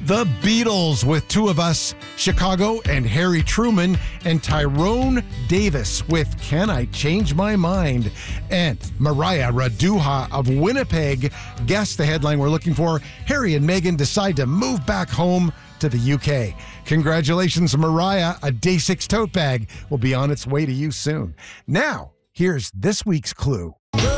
The Beatles with Two of Us, Chicago and Harry Truman, and Tyrone Davis with Can I Change My Mind? And Mariah Raduha of Winnipeg guessed the headline we're looking for. Harry and Meghan decide to move back home to the UK. Congratulations, Mariah. A Day 6 tote bag will be on its way to you soon. Now, here's this week's clue.